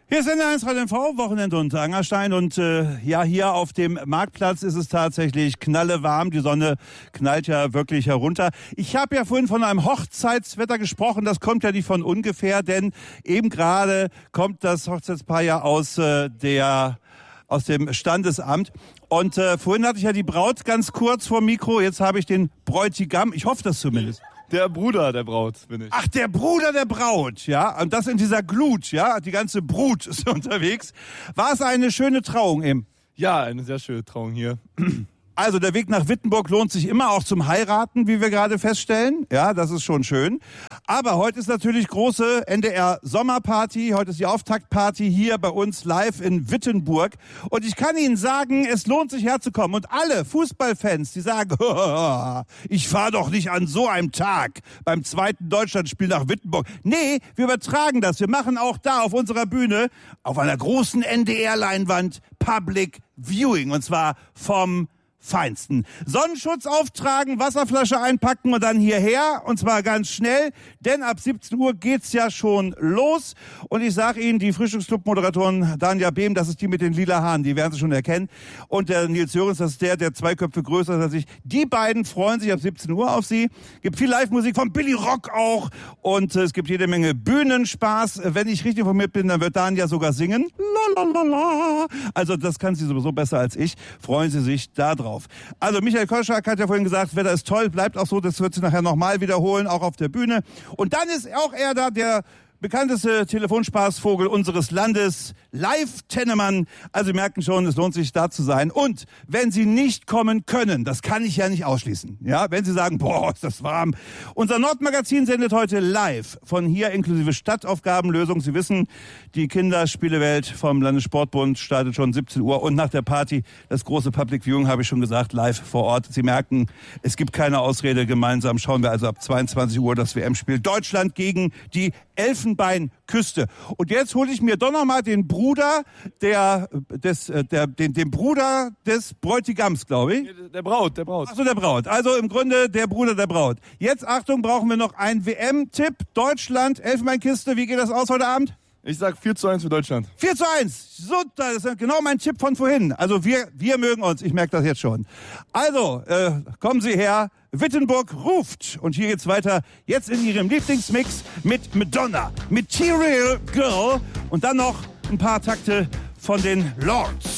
Hier ist NDR1 Radio MV, Wochenende und Angerstein und ja, hier auf dem Marktplatz ist es tatsächlich knallewarm, die Sonne knallt ja wirklich herunter. Ich habe ja vorhin von einem Hochzeitswetter gesprochen, das kommt ja nicht von ungefähr, denn eben gerade kommt das Hochzeitspaar ja aus dem Standesamt und vorhin hatte ich ja die Braut ganz kurz vor Mikro, jetzt habe ich den Bräutigam, ich hoffe das zumindest. Der Bruder der Braut bin ich. Ach, der Bruder der Braut, ja. Und das in dieser Glut, ja. Die ganze Brut ist unterwegs. War es eine schöne Trauung eben? Ja, eine sehr schöne Trauung hier. Also der Weg nach Wittenburg lohnt sich immer auch zum Heiraten, wie wir gerade feststellen. Ja, das ist schon schön. Aber heute ist natürlich große NDR-Sommerparty. Heute ist die Auftaktparty hier bei uns live in Wittenburg. Und ich kann Ihnen sagen, es lohnt sich herzukommen. Und alle Fußballfans, die sagen, ich fahre doch nicht an so einem Tag beim zweiten Deutschlandspiel nach Wittenburg. Nee, wir übertragen das. Wir machen auch da auf unserer Bühne, auf einer großen NDR-Leinwand, Public Viewing. Und zwar vom Feinsten. Sonnenschutz auftragen, Wasserflasche einpacken und dann hierher, und zwar ganz schnell, denn ab 17 Uhr geht's ja schon los. Und ich sage Ihnen, die Frühstücksclub-Moderatorin Danja Behm, das ist die mit den lila Haaren, die werden Sie schon erkennen. Und der Nils Jörgens, das ist der 2 Köpfe größer ist als ich. Die beiden freuen sich ab 17 Uhr auf Sie. Gibt viel Live-Musik von Billy Rock auch. Und es gibt jede Menge Bühnenspaß. Wenn ich richtig informiert bin, dann wird Danja sogar singen. Lalalala. Also das kann sie sowieso besser als ich. Freuen Sie sich da drauf. Also Michael Koschak hat ja vorhin gesagt, Wetter ist toll, bleibt auch so, das wird sie nachher nochmal wiederholen, auch auf der Bühne. Und dann ist auch er da, der bekannteste Telefonspaßvogel unseres Landes, Live Tennemann. Also Sie merken schon, es lohnt sich da zu sein. Und wenn Sie nicht kommen können, das kann ich ja nicht ausschließen. Ja, wenn Sie sagen, boah, ist das warm. Unser Nordmagazin sendet heute live von hier inklusive Stadtaufgabenlösung. Sie wissen, die Kinderspielewelt vom Landessportbund startet schon 17 Uhr. Und nach der Party, das große Public Viewing, habe ich schon gesagt, live vor Ort. Sie merken, es gibt keine Ausrede. Gemeinsam schauen wir also ab 22 Uhr das WM-Spiel Deutschland gegen die Elfenbeinküste. Und jetzt hole ich mir doch noch mal den Bruder den Bruder des Bräutigams, glaube ich. Der Braut. Ach so, der Braut. Also im Grunde der Bruder der Braut. Jetzt, Achtung, brauchen wir noch einen WM-Tipp. Deutschland, Elfenbeinküste. Wie geht das aus heute Abend? Ich sag 4:1 für Deutschland. 4:1. So, das ist genau mein Tipp von vorhin. Also wir mögen uns. Ich merke das jetzt schon. Also, kommen Sie her. Wittenburg ruft. Und hier geht's weiter. Jetzt in Ihrem Lieblingsmix mit Madonna, Material Girl und dann noch ein paar Takte von den Lords.